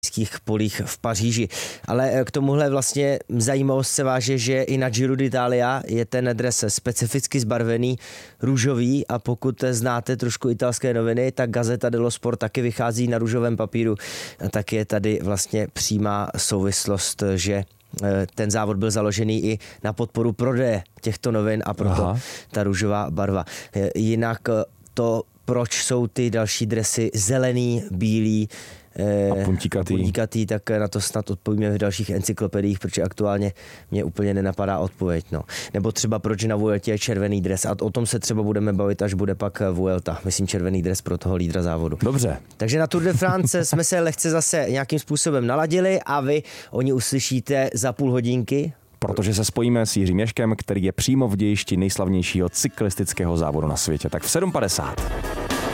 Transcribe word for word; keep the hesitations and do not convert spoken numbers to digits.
polích v Paříži. Ale k tomuhle vlastně zajímavost se váže, že i na Giro d'Italia je ten dres specificky zbarvený růžový a pokud znáte trošku italské noviny, tak Gazzetta dello Sport taky vychází na růžovém papíru. Tak je tady vlastně přímá souvislost, že ten závod byl založený i na podporu prodeje těchto novin a proto Aha. ta růžová barva. Jinak to, proč jsou ty další dresy zelený, bílý a puntíkatý. puntíkatý, tak na to snad odpovíme v dalších encyklopediích, protože aktuálně mě úplně nenapadá odpověď. No. Nebo třeba proč na Vueltě je červený dres a o tom se třeba budeme bavit, až bude pak Vuelta. Myslím červený dres pro toho lídra závodu. Dobře. Takže na Tour de France jsme se lehce zase nějakým způsobem naladili a vy o ní uslyšíte za půl hodinky. Protože se spojíme s Jiřím Ježkem, který je přímo v dějišti nejslavnějšího cyklistického závodu na světě. Tak v sedm padesát.